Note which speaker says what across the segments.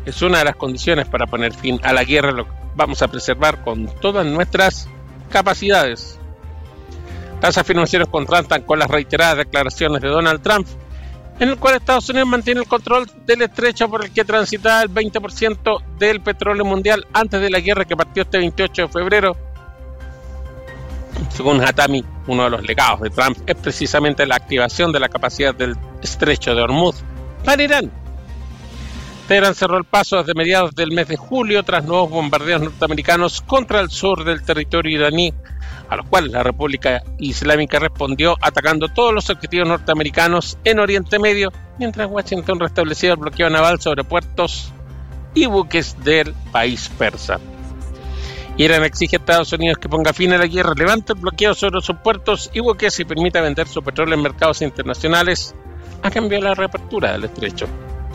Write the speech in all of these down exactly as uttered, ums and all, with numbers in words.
Speaker 1: es una de las condiciones para poner fin a la guerra. Lo vamos a preservar con todas nuestras capacidades. Las afirmaciones contrastan con las reiteradas declaraciones de Donald Trump, en el cual Estados Unidos mantiene el control del estrecho por el que transitaba el veinte por ciento del petróleo mundial antes de la guerra que partió este veintiocho de febrero. Según Hatami, uno de los legados de Trump es precisamente la activación de la capacidad del estrecho de Hormuz para Irán. Teherán cerró el paso desde mediados del mes de julio tras nuevos bombardeos norteamericanos contra el sur del territorio iraní, a los cuales la República Islámica respondió atacando todos los objetivos norteamericanos en Oriente Medio, mientras Washington restablecía el bloqueo naval sobre puertos y buques del país persa. Irán exige a Estados Unidos que ponga fin a la guerra, levante el bloqueo sobre sus puertos y buques y permita vender su petróleo en mercados internacionales a cambio de la reapertura del estrecho.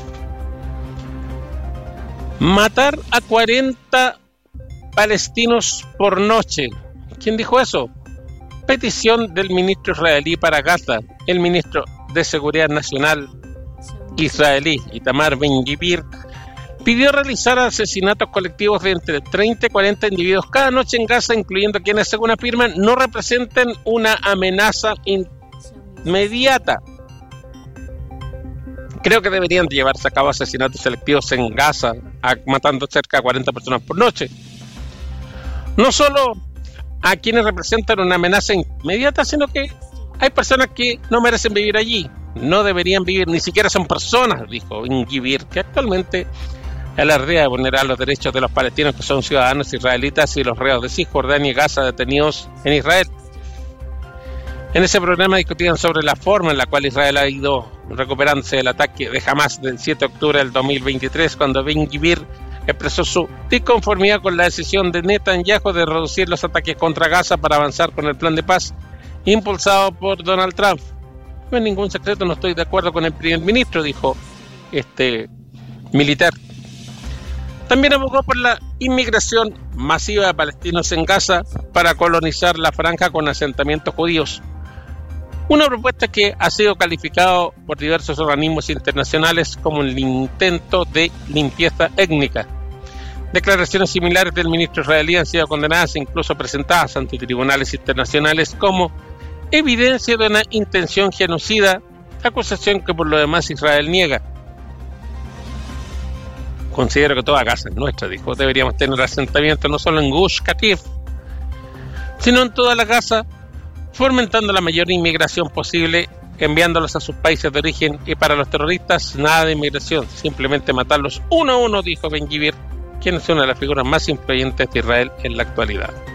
Speaker 1: Matar a cuarenta palestinos por noche. ¿Quién dijo eso? Petición del ministro israelí para Gaza. El ministro de Seguridad Nacional israelí, Itamar Ben-Gvir, pidió realizar asesinatos colectivos de entre treinta y cuarenta individuos cada noche en Gaza, incluyendo quienes, según afirman, no representen una amenaza inmediata. Creo que deberían llevarse a cabo asesinatos selectivos en Gaza, matando cerca de cuarenta personas por noche. No solo a quienes representan una amenaza inmediata, sino que hay personas que no merecen vivir allí. No deberían vivir, ni siquiera son personas, dijo Ben-Gvir, que actualmente alardea de vulnerar los derechos de los palestinos que son ciudadanos israelitas y los reos de Cisjordania y Gaza detenidos en Israel. En ese programa discutían sobre la forma en la cual Israel ha ido recuperándose del ataque de Hamas del siete de octubre del dos mil veintitrés, cuando Ben-Gvir expresó su disconformidad con la decisión de Netanyahu de reducir los ataques contra Gaza para avanzar con el plan de paz impulsado por Donald Trump. No es ningún secreto, no estoy de acuerdo con el primer ministro, dijo este militar. También abogó por la inmigración masiva de palestinos en Gaza para colonizar la franja con asentamientos judíos. Una propuesta que ha sido calificada por diversos organismos internacionales como un intento de limpieza étnica. Declaraciones similares del ministro israelí han sido condenadas e incluso presentadas ante tribunales internacionales como evidencia de una intención genocida, acusación que por lo demás Israel niega. Considero que toda Gaza es nuestra, dijo. Deberíamos tener asentamientos no solo en Gush Katif, sino en toda la Gaza, fomentando la mayor inmigración posible, enviándolos a sus países de origen, y para los terroristas nada de inmigración, simplemente matarlos uno a uno, dijo Ben-Gvir, quien es una de las figuras más influyentes de Israel en la actualidad.